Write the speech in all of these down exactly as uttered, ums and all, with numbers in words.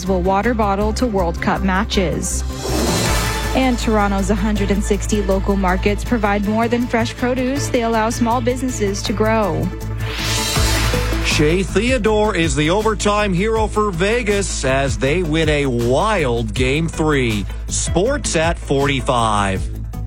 reusable water bottle to World Cup matches. And Toronto's one hundred sixty local markets provide more than fresh produce. They allow small businesses to grow. Shea Theodore is the overtime hero for Vegas as they win a wild Game three. Sports at forty-five.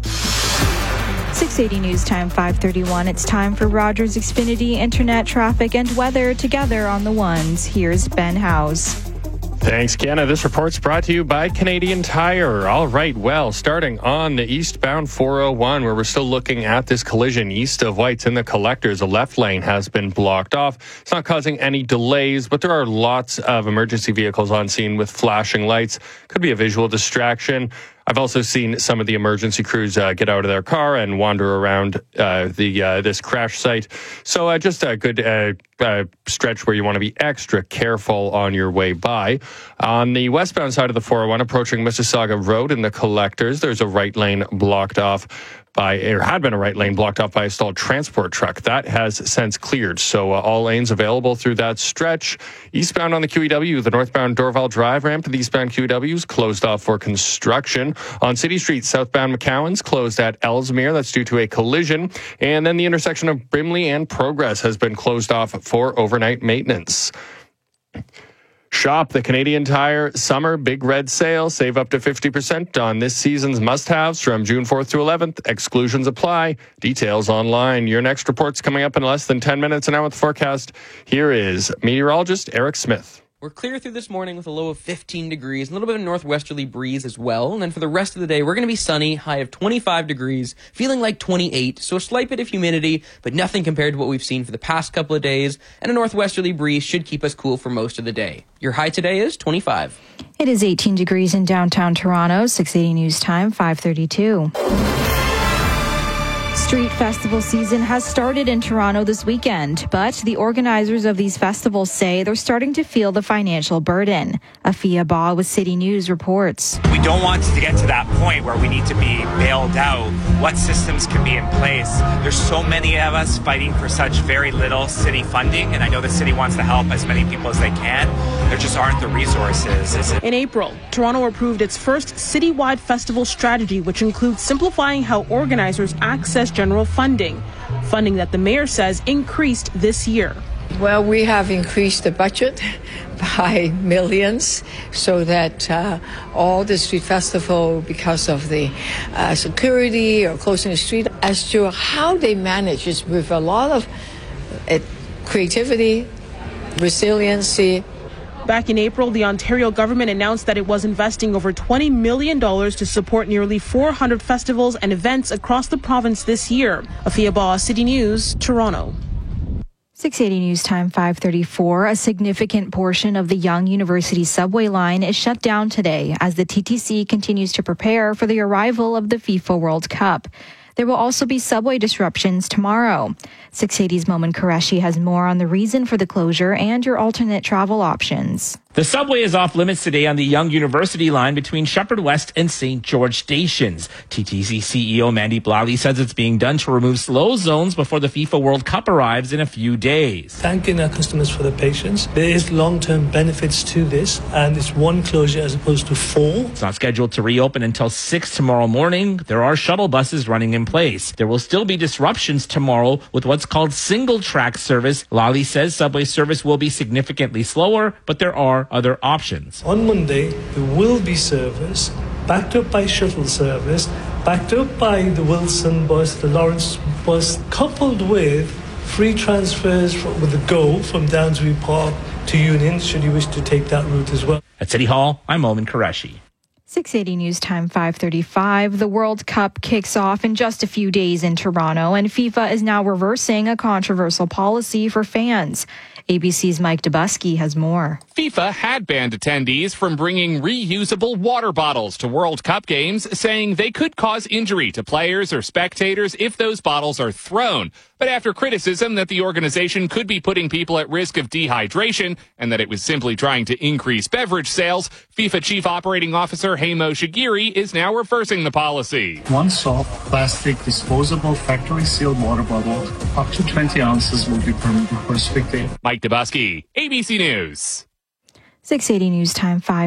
six eighty News Time, five thirty-one. It's time for Rogers Xfinity Internet traffic and weather together on the ones. Here's Ben House. Thanks, Kenna. This report's brought to you by Canadian Tire. All right, well, starting on the eastbound four oh one, where we're still looking at this collision east of White's in the Collectors, the left lane has been blocked off. It's not causing any delays, but there are lots of emergency vehicles on scene with flashing lights. Could be a visual distraction. I've also seen some of the emergency crews uh, get out of their car and wander around uh, the uh, this crash site. So uh, just a good uh, uh, stretch where you want to be extra careful on your way by. On the westbound side of the four oh one, approaching Mississauga Road in the Collectors, there's a right lane blocked off by, or had been a right lane blocked off by a stalled transport truck. That has since cleared. So uh, all lanes available through that stretch. Eastbound on the Q E W, the northbound Dorval Drive ramp to the eastbound Q E W is closed off for construction. On City Street, southbound McCowan's closed at Ellesmere. That's due to a collision. And then the intersection of Brimley and Progress has been closed off for overnight maintenance. Shop the Canadian Tire Summer Big Red Sale. Save up to fifty percent on this season's must-haves from June fourth to eleventh. Exclusions apply. Details online. Your next report's coming up in less than ten minutes. And now with the forecast, here is meteorologist Eric Smith. We're clear through this morning with a low of fifteen degrees, a little bit of a northwesterly breeze as well. And then for the rest of the day, we're going to be sunny, high of twenty-five degrees, feeling like twenty-eight. So a slight bit of humidity, but nothing compared to what we've seen for the past couple of days. And a northwesterly breeze should keep us cool for most of the day. Your high today is twenty-five. It is eighteen degrees in downtown Toronto. six eighty News Time, five thirty-two. Street festival season has started in Toronto this weekend, but the organizers of these festivals say they're starting to feel the financial burden. Afia Ba with City News reports. We don't want to get to that point where we need to be bailed out. What systems can be in place? There's so many of us fighting for such very little city funding, and I know the city wants to help as many people as they can. There just aren't the resources. In April, Toronto approved its first citywide festival strategy, which includes simplifying how organizers access general funding, funding that the mayor says increased this year. Well, we have increased the budget by millions so that uh, all the street festival, because of the uh, security or closing the street, as to how they manage is with a lot of uh, creativity, resiliency. Back in April, the Ontario government announced that it was investing over twenty million dollars to support nearly four hundred festivals and events across the province this year. Afia Ba, City News, Toronto. six eighty News Time, five thirty-four. A significant portion of the Yonge University subway line is shut down today as the T T C continues to prepare for the arrival of the FIFA World Cup. There will also be subway disruptions tomorrow. six eighty's Momin Qureshi has more on the reason for the closure and your alternate travel options. The subway is off limits today on the Yonge University line between Shepherd West and Saint George stations. T T C C E O Mandy Blally says it's being done to remove slow zones before the FIFA World Cup arrives in a few days. Thanking our customers for their patience. There is long-term benefits to this, and it's one closure as opposed to four. It's not scheduled to reopen until six tomorrow morning. There are shuttle buses running in place. There will still be disruptions tomorrow with what's called single-track service. Lally says subway service will be significantly slower, but there are other options. On Monday, there will be service, backed up by shuttle service, backed up by the Wilson bus, the Lawrence bus, coupled with free transfers from, with the GO from Downsview Park to Union, should you wish to take that route as well. At City Hall, I'm Momin Qureshi. six eighty News Time, five thirty-five. The World Cup kicks off in just a few days in Toronto, and FIFA is now reversing a controversial policy for fans. A B C's Mike Dubusky has more. FIFA had banned attendees from bringing reusable water bottles to World Cup games, saying they could cause injury to players or spectators if those bottles are thrown. But after criticism that the organization could be putting people at risk of dehydration and that it was simply trying to increase beverage sales, FIFA Chief Operating Officer Heimo Shigiri is now reversing the policy. One soft, plastic, disposable, factory-sealed water bottle, up to twenty ounces will be permitted per spectator. Mike Dubusky, A B C News. six eighty News Time, five